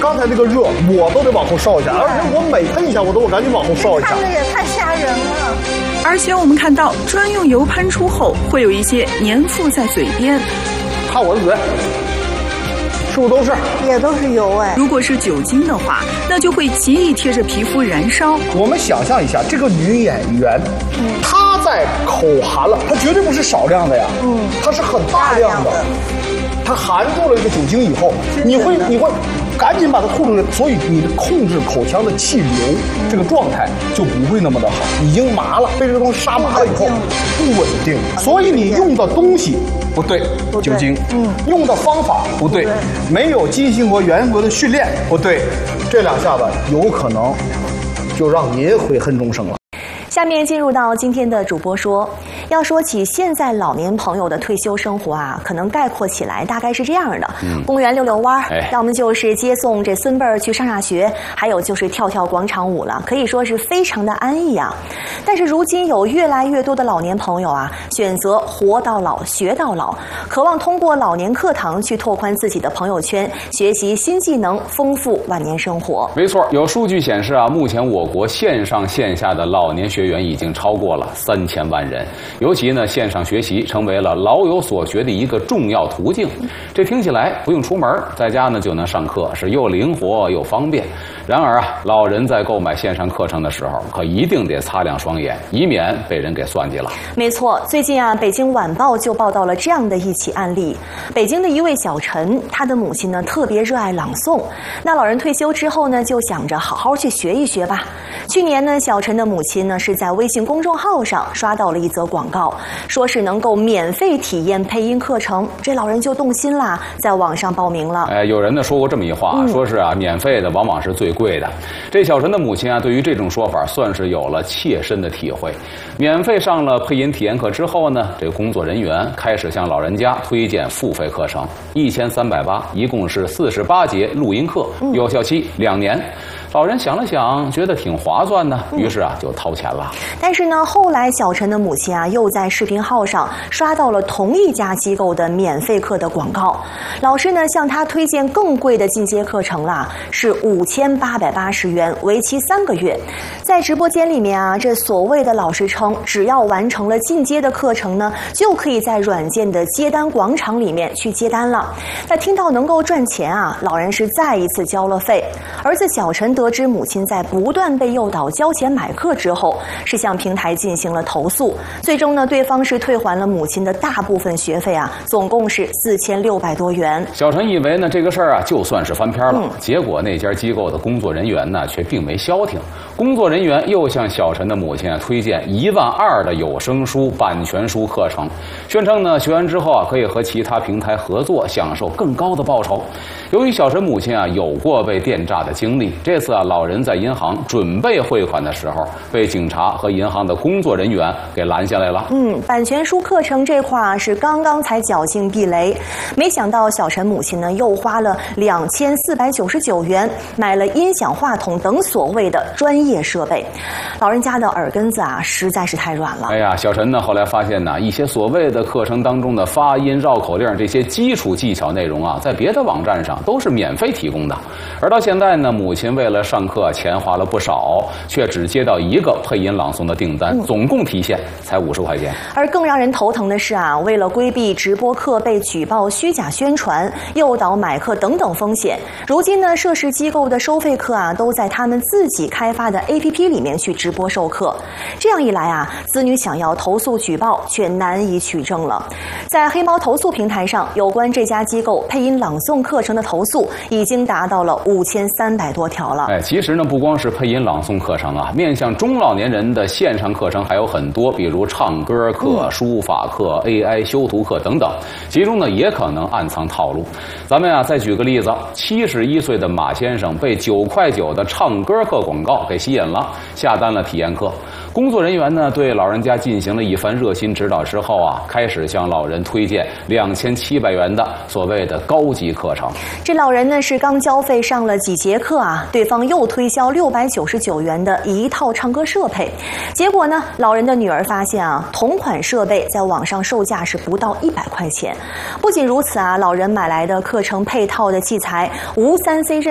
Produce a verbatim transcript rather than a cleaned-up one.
刚才那个热，我都得往后稍一下，而且我每喷一下，我都我赶紧往后稍一下。 看着也太吓人了。 而且我们看到，专用油喷出后，会有一些粘附在嘴边。 看我的嘴。 是不是都是？ 也都是油哎。 如果是酒精的话，那就会极力贴着皮肤燃烧。 我们想象一下，这个女演员，嗯、她在口含了，她绝对不是少量的呀，嗯，她是很大量的。她含住了这个酒精以后，你会你会赶紧把它吐出来，所以你的控制口腔的气流、嗯、这个状态就不会那么的好，已经麻了，被这个东西杀麻了以后不稳定，所以你用的东西。 不对，酒精，嗯，用的方法不对，没有基辛格、袁格的训练不对，这两下子有可能就让您悔恨终生了。 下面进入到今天的主播说，要说起现在老年朋友的退休生活啊，可能概括起来大概是这样的：嗯、公园遛遛弯儿，哎、要么就是接送这孙辈儿去上下学，还有就是跳跳广场舞了，可以说是非常的安逸啊。但是如今有越来越多的老年朋友啊，选择活到老学到老，渴望通过老年课堂去拓宽自己的朋友圈，学习新技能，丰富晚年生活。 没错，有数据显示啊，目前我国线上线下的老年学员已经超过了三千万人。尤其呢，线上学习成为了老有所学的一个重要途径。这听起来不用出门，在家呢就能上课，是又灵活又方便。然而啊，老人在购买线上课程的时候，可一定得擦亮双眼，以免被人给算计了。 没错，最近啊，《北京晚报》就报道了这样的一起案例：北京的一位小陈，他的母亲呢特别热爱朗诵。那老人退休之后呢，就想着好好去学一学吧。去年呢，小陈的母亲呢是在微信公众号上刷到了一则广告，说是能够免费体验配音课程，这老人就动心啦，在网上报名了。 哎，有人呢说过这么一话，嗯、说是啊，免费的往往是最贵的。这小陈的母亲啊，对于这种说法算是有了切身的体会。免费上了配音体验课之后呢，这个工作人员开始向老人家推荐付费课程，一千三百八，一共是四十八节录音课，有效期两年。老人想了想，觉得挺划算呢，于是啊就掏钱了。 但是呢，后来小陈的母亲啊又在视频号上刷到了同一家机构的免费课的广告，老师呢向他推荐更贵的进阶课程啦，是五千八百八十元，为期三个月。在直播间里面啊，这所谓的老师称，只要完成了进阶的课程呢，就可以在软件的接单广场里面去接单了。那听到能够赚钱啊，老人是再一次交了费。儿子小陈得知母亲在不断被诱导交钱买课之后，是向平台进行了投诉，最终呢，对方是退还了母亲的大部分学费啊，总共是四千六百多元。 小陈以为呢这个事儿啊就算是翻篇了，嗯、结果那家机构的工作人员呢却并没消停，工作人员又向小陈的母亲啊推荐一万二的有声书、版权书课程，宣称呢学完之后啊可以和其他平台合作，享受更高的报酬。由于小陈母亲啊有过被电诈的经历，这次啊老人在银行准备汇款的时候，被警察和银行的工作人员给拦下来了。 嗯，版权书课程这块啊是刚刚才侥幸避雷，没想到小陈母亲呢又花了两千四百九十九元买了音响、话筒等所谓的专业设备，老人家的耳根子啊实在是太软了。 哎呀，小陈呢后来发现呢，一些所谓的课程当中的发音、绕口令这些基础技巧内容啊，在别的网站上都是免费提供的，而到现在呢，母亲为了上课钱花了不少，却只接到一个配音朗诵的订单，总共提现才五十块钱。 而更让人头疼的是啊，为了规避直播课被举报虚假宣传、诱导买课等等风险，如今呢，涉事机构的收费课啊，都在他们自己开发的 A P P 里面去直播授课。这样一来啊，子女想要投诉举报却难以取证了。在黑猫投诉平台上，有关这家机构配音朗诵课程的投诉已经达到了五千三百多条了。 哎，其实呢，不光是配音朗诵课程啊，面向中老年人的线上课程还有很多，比如唱歌课、书法课、A I 修图课等等，其中呢也可能暗藏套路。咱们啊再举个例子，七十一岁的马先生被九块九的唱歌课广告给吸引了，下单了体验课。工作人员呢对老人家进行了一番热心指导之后啊，开始向老人推荐两千七百元的所谓的高级课程。 这老人呢是刚交费上了几节课啊，对方又推销六百九十九元的一套唱歌设备。结果呢，老人的女儿发现啊，同款设备在网上售价是不到一百块钱。不仅如此啊，老人买来的课程配套的器材无三 C 认